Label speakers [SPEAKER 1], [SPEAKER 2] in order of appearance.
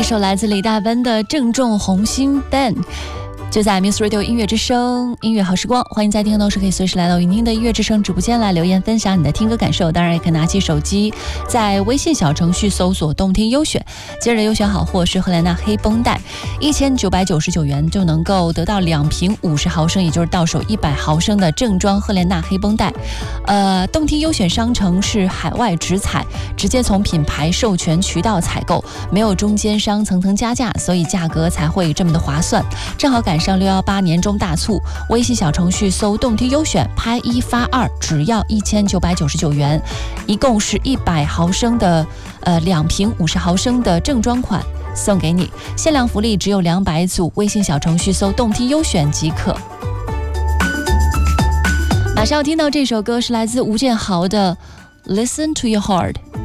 [SPEAKER 1] 首来自李大奔的《正中红心 Ben》，就在 Muse Radio 音乐之声音乐好时光，欢迎在听的同时可以随时来到云听的音乐之声直播间来留言分享你的听歌感受，当然也可以拿起手机在微信小程序搜索动听优选，接着优选好货是赫莲娜黑绷带，1999元就能够得到2瓶50毫升，也就是到手100毫升的正装赫莲娜黑绷带。动听优选商城是海外直采，直接从品牌授权渠道采购，没有中间商层层加价，所以价格才会这么的划算。正好赶上618年终大促，微信小程序搜动听优选，拍1发2，只要1999元，一共是100毫升的2瓶50毫升的正装款送给你，限量福利只有200组，微信小程序搜动听优选即可。马上要听到这首歌是来自吴建豪的 Listen to Your Heart。